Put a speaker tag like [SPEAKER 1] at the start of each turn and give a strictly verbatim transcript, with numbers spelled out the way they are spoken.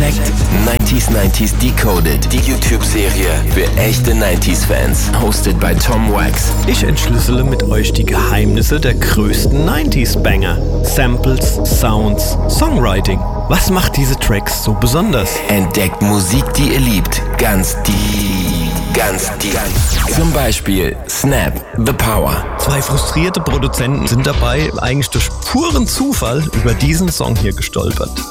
[SPEAKER 1] Entdeckt neunzig neunzig Decoded, die YouTube-Serie für echte neunziger-Fans. Hosted by Tom Wax.
[SPEAKER 2] Ich entschlüssele mit euch die Geheimnisse der größten neunziger-Banger. Samples, Sounds, Songwriting. Was macht diese Tracks so besonders?
[SPEAKER 1] Entdeckt Musik, die ihr liebt. Ganz deep. Ganz deep. Zum Beispiel Snap, The Power.
[SPEAKER 2] Zwei frustrierte Produzenten sind dabei eigentlich durch puren Zufall über diesen Song hier gestolpert.